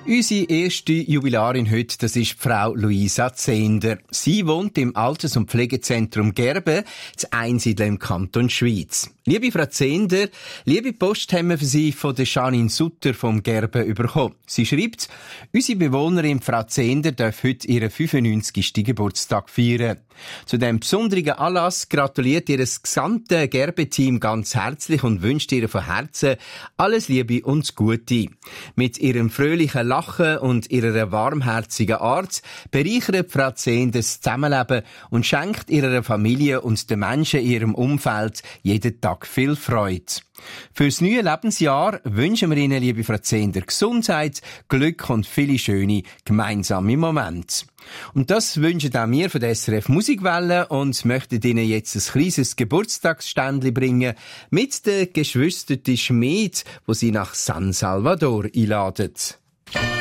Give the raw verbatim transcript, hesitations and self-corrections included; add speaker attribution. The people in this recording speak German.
Speaker 1: Unsere erste Jubilarin heute, das ist Frau Luisa Zehnder. Sie wohnt im Alters- und Pflegezentrum Gerben, das Einsiedeln im Kanton Schwyz. Liebe Frau Zehnder, liebe Post haben wir für Sie von der Janine Sutter vom Gerben bekommen. Sie schreibt, unsere Bewohnerin Frau Zehnder darf heute ihren fünfundneunzigsten Geburtstag feiern. Zu diesem besonderen Anlass gratuliert ihr das gesamte Gerben-Team ganz herzlich und wünscht ihr von Herzen alles Liebe und Gute. Mit ihrem fröhlichen Lachen und ihrer warmherzigen Art bereichert Frau Zehnder das Zusammenleben und schenkt ihrer Familie und den Menschen in ihrem Umfeld jeden Tag viel Freude. Fürs neue Lebensjahr wünschen wir Ihnen, liebe Frau Zehnder, Gesundheit, Glück und viele schöne gemeinsame Momente. Und das wünschen auch wir von der S R F Musikwelle und möchten Ihnen jetzt ein kleines Geburtstagsständchen bringen mit den Geschwistern Schmid, wo Sie nach San Salvador einladen.